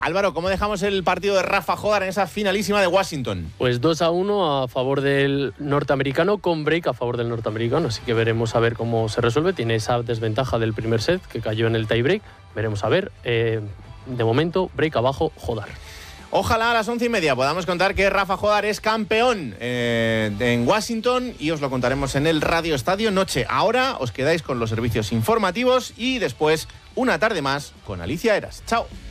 Álvaro, ¿cómo dejamos el partido de Rafa Jodar en esa finalísima de Washington? Pues 2-1 a favor del norteamericano, con break a favor del norteamericano, así que veremos a ver cómo se resuelve. Tiene esa desventaja del primer set, que cayó en el tie break. Veremos a ver. De momento, break abajo, Jodar. Ojalá a las 11:30 podamos contar que Rafa Jodar es campeón en Washington y os lo contaremos en el Radio Estadio Noche. Ahora os quedáis con los servicios informativos y después una tarde más con Alicia Eras. Chao.